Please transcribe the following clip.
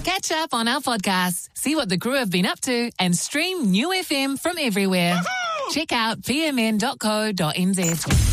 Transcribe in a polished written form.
Catch up on our podcasts, see what the crew have been up to, and stream New FM from everywhere. Check out pmn.co.nz.